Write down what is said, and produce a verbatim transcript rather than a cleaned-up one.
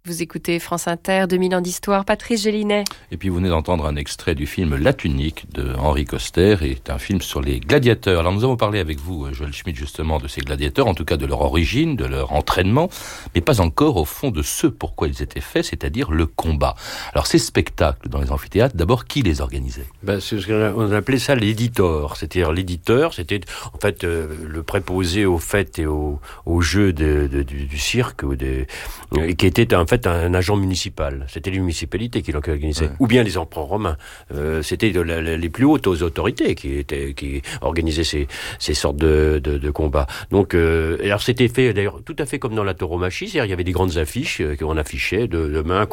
Vous écoutez France Inter, deux mille ans d'histoire, Patrice Gélinet. Et puis vous venez d'entendre un extrait du film La Tunique de Henri Koster, et c'est un film sur les gladiateurs. Alors nous avons parlé avec vous, Joël Schmitt, justement de ces gladiateurs, en tout cas de leur origine, de leur entraînement, mais pas encore au fond de ce pourquoi ils étaient faits, c'est-à-dire le combat. Alors ces spectacles dans les amphithéâtres, d'abord qui les organisait? Ben, c'est ce qu'on appelait ça l'éditeur, c'est-à-dire l'éditeur, c'était en fait euh, le préposé aux fêtes et aux, aux jeux de, de, du, du cirque, ou des, et qui était en fait un agent municipal. C'était les municipalités qui l'organisaient, ouais. Ou bien les empereurs romains. Euh, c'était de la, les plus hautes autorités qui étaient qui organisaient ces, ces sortes de, de, de combats. Donc, euh, alors c'était fait d'ailleurs tout à fait comme dans la tauromachie, c'est-à-dire il y avait des grandes affiches euh, qu'on affichait de, demain